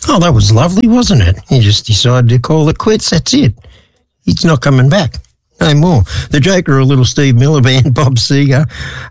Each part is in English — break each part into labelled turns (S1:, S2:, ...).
S1: Oh, that was lovely, wasn't it? He just decided to call it quits. That's it. He's not coming back. No more. The Joker, a little Steve Miller Band, Bob Seger.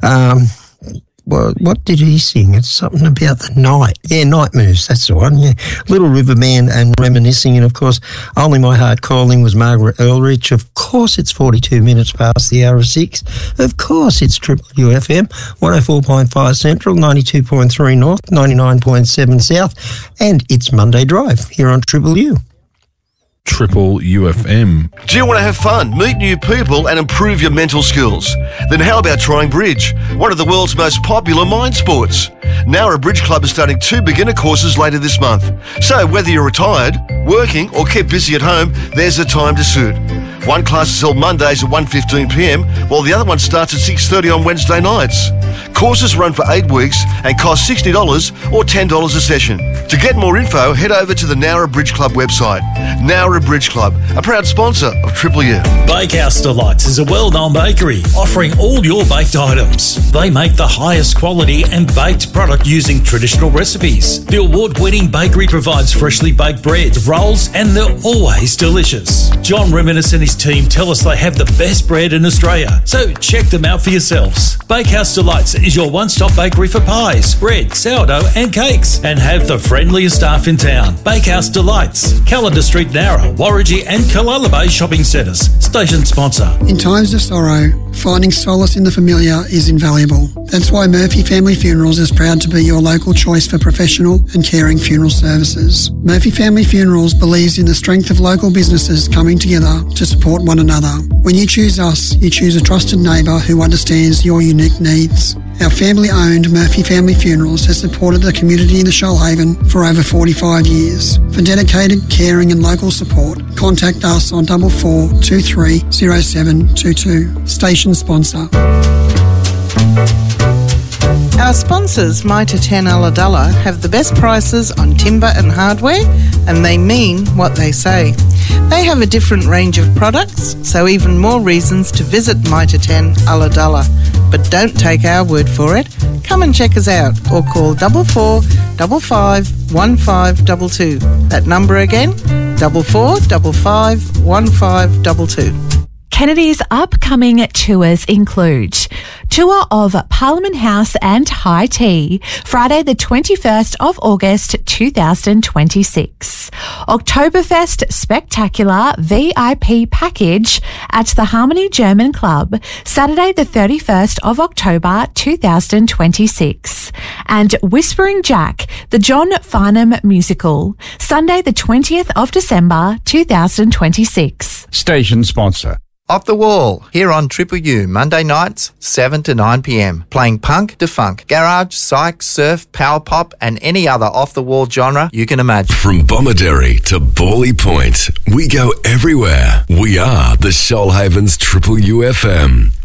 S1: Well, what did he sing? It's something about the night. Yeah, Night Moves, that's the one, yeah. Little River Band and Reminiscing, and of course, Only My Heart Calling was Margaret Eldridge. Of course, it's 42 minutes past the hour of 6. Of course, it's Triple UFM, 104.5 Central, 92.3 North, 99.7 South, and it's Monday Drive here on Triple U.
S2: Triple UFM.
S3: Do you want to have fun, meet new people and improve your mental skills? Then how about trying bridge, one of the world's most popular mind sports? Nowra Bridge Club is starting 2 beginner courses later this month. So whether you're retired, working or kept busy at home, there's a time to suit. One class is held Mondays at 1:15pm, while the other one starts at 6:30 on Wednesday nights. Courses run for 8 weeks and cost $60 or $10 a session. To get more info, head over to the Nowra Bridge Club website. Nowra Bridge Club, a proud sponsor of Triple U.
S4: Bakehouse Delights is a well-known bakery offering all your baked items. They make the highest quality and baked product using traditional recipes. The award-winning bakery provides freshly baked bread, rolls, and they're always delicious. John Reminis and his team tell us they have the best bread in Australia, so check them out for yourselves. Bakehouse Delights is your one-stop bakery for pies, bread, sourdough and cakes, and have the friendliest staff in town. Bakehouse Delights, Calendar Street, Nowra, Warragee and Killala Bay shopping centres. Station sponsor.
S5: In times of sorrow, finding solace in the familiar is invaluable. That's why Murphy Family Funerals is proud to be your local choice for professional and caring funeral services. Murphy Family Funerals believes in the strength of local businesses coming together to support one another. When you choose us, you choose a trusted neighbour who understands your unique needs. Our family-owned Murphy Family Funerals has supported the community in the Shoalhaven for over 45 years. For dedicated, caring and local support, contact us on 4423 0722. Station sponsor.
S6: Our sponsors, Mitre 10 Ulladulla, have the best prices on timber and hardware, and they mean what they say. They have a different range of products, so even more reasons to visit Mitre 10 Ulladulla. But don't take our word for it. Come and check us out or call 44 55 1522. That number again, 44 55 1522.
S7: Kennedy's upcoming tours include tour of Parliament House and High Tea, Friday the 21st of August 2026. Oktoberfest Spectacular VIP package at the Harmony German Club, Saturday the 31st of October 2026. And Whispering Jack, the John Farnham musical, Sunday the 20th of December 2026.
S8: Station sponsor.
S9: Off the Wall, here on Triple U, Monday nights, 7 to 9 p.m. Playing punk to funk, garage, psych, surf, power pop, and any other off-the-wall genre you can imagine.
S10: From Bomaderry to Bawley Point, we go everywhere. We are the Shoalhaven's Triple UFM.